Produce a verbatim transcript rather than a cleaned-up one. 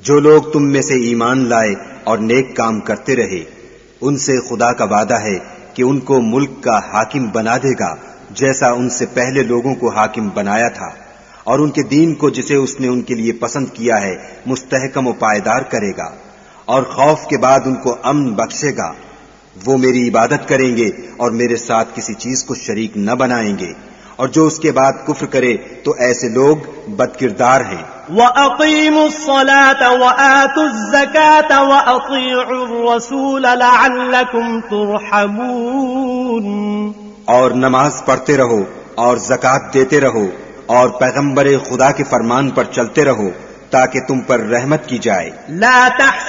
जो लोग तुम में से ईमान लाए और नेक काम करते रहे, उनसे खुदा का वादा है कि उनको मुल्क का हाकिम बना देगा, जैसा उनसे पहले लोगों को हाकिम बनाया था, और उनके दीन को जिसे उसने उनके लिए पसंद किया है मुस्तहकम व पायदार करेगा, और खौफ के बाद उनको अमन बख्शेगा। वो मेरी इबादत करेंगे और मेरे साथ किसी चीज को शरीक न बनाएंगे, और जो उसके बाद कुफ्र करे तो ऐसे लोग बदकिरदार हैं। वअक़ीमुस्सलात वआतुज़्ज़कात वअतीउर्रसूल लअल्लकुम तुरहमून। और नमाज पढ़ते रहो और ज़कात देते रहो और पैगंबर खुदा के फरमान पर चलते रहो ताकि तुम पर रहमत की जाए। ला